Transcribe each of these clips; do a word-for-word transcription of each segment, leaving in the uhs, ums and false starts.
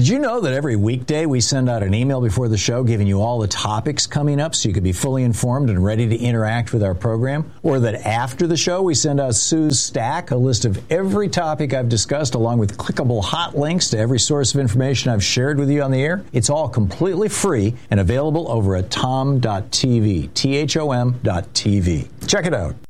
Did you know that every weekday we send out an email before the show giving you all the topics coming up so you could be fully informed and ready to interact with our program? Or that after the show we send out Sue's Stack, a list of every topic I've discussed along with clickable hot links to every source of information I've shared with you on the air? It's all completely free and available over at tom dot t v, T H O M dot T V. Check it out.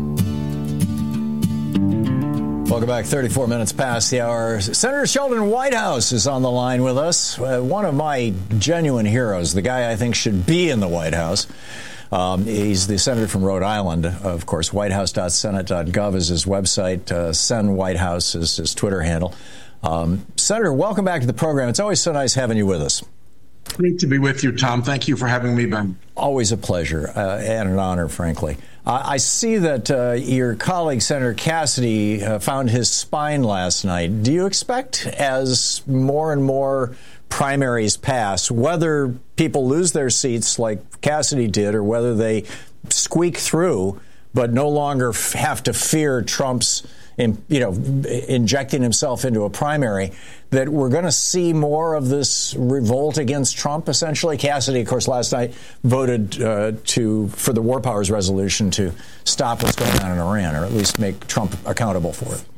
Welcome back. thirty-four minutes past the hour. Senator Sheldon Whitehouse is on the line with us. Uh, one of my genuine heroes, the guy I think should be in the White House. Um, he's the senator from Rhode Island, of course. whitehouse dot senate dot gov is his website. Uh, Sen Whitehouse is his Twitter handle. Um, Senator, welcome back to the program. It's always so nice having you with us. Great to be with you, Tom. Thank you for having me, Ben. Always a pleasure uh, and an honor, frankly. Uh, I see that uh, your colleague, Senator Cassidy, uh, found his spine last night. Do you expect, as more and more primaries pass, whether people lose their seats like Cassidy did or whether they squeak through but no longer f- have to fear Trump's In, you know, injecting himself into a primary, that we're going to see more of this revolt against Trump, essentially? Cassidy, of course, last night voted uh, to for the War Powers Resolution to stop what's going on in Iran, or at least make Trump accountable for it.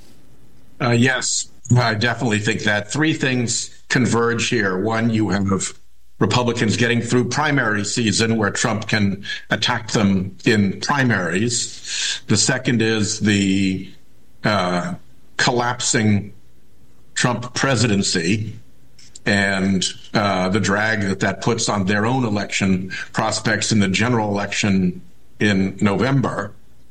Uh, yes, I definitely think that. Three things converge here. One, you have Republicans getting through primary season where Trump can attack them in primaries. The second is the uh, collapsing Trump presidency and uh, the drag that that puts on their own election prospects in the general election in November.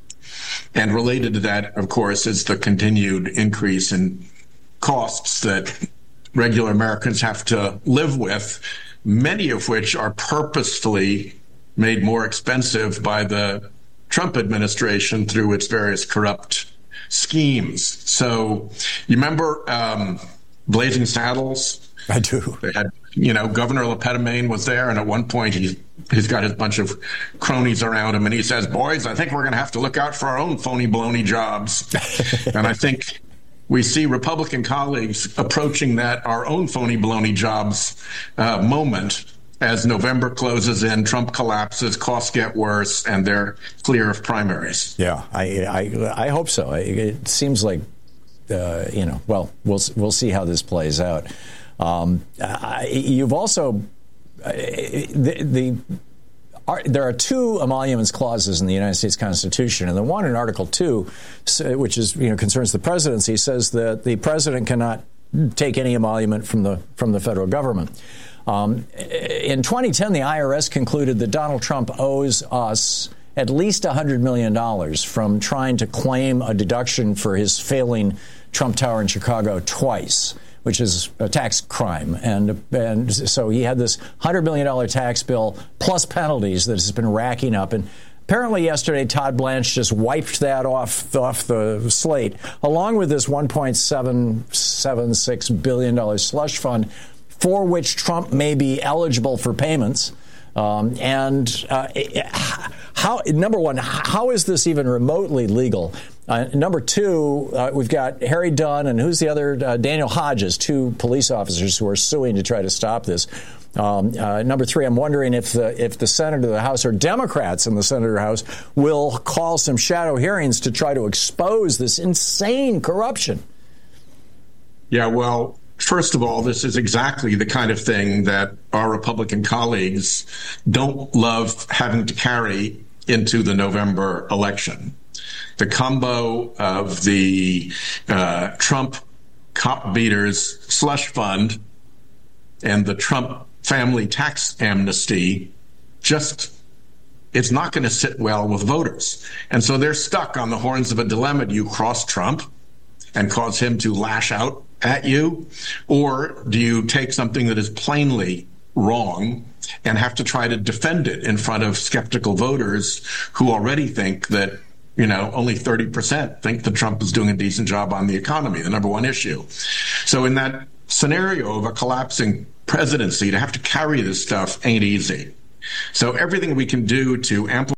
And related to that, of course, is the continued increase in costs that regular Americans have to live with, many of which are purposefully made more expensive by the Trump administration through its various corrupt schemes. So you remember um, Blazing Saddles? I do. They had, you know, Governor Lepetamine was there, and at one point he's, he's got his bunch of cronies around him, and he says, boys, I think we're going to have to look out for our own phony baloney jobs. And I think we see Republican colleagues approaching that our own phony baloney jobs uh, moment as November closes in, Trump collapses, costs get worse, and they're clear of primaries. Yeah, I I, I hope so. It seems like, uh, you know, well, we'll we'll see how this plays out. Um, I, you've also uh, the. the Are, there are two emoluments clauses in the United States Constitution, and the one in Article two, which is you know concerns the presidency, says that the president cannot take any emolument from the from the federal government. Um, in twenty ten, the I R S concluded that Donald Trump owes us at least one hundred million dollars from trying to claim a deduction for his failing Trump Tower in Chicago twice, which is a tax crime. And and so he had this one hundred million dollars tax bill plus penalties that has been racking up. And apparently yesterday, Todd Blanche just wiped that off, off the slate, along with this one point seven seven six billion dollars slush fund for which Trump may be eligible for payments. Um, and uh, how, number one, how is this even remotely legal? Uh, number two, uh, we've got Harry Dunn and who's the other? Uh, Daniel Hodges, two police officers who are suing to try to stop this. Um, uh, number three, I'm wondering if the if the Senate or the House or Democrats in the Senate or House will call some shadow hearings to try to expose this insane corruption. Yeah, well, first of all, this is exactly the kind of thing that our Republican colleagues don't love having to carry into the November election. The combo of the uh, Trump cop beaters slush fund and the Trump family tax amnesty, just, it's not going to sit well with voters. And so they're stuck on the horns of a dilemma. Do you cross Trump and cause him to lash out at you? Or do you take something that is plainly wrong and have to try to defend it in front of skeptical voters who already think that, you know, only thirty percent think that Trump is doing a decent job on the economy, the number one issue. So in that scenario of a collapsing presidency, to have to carry this stuff ain't easy. So everything we can do to amplify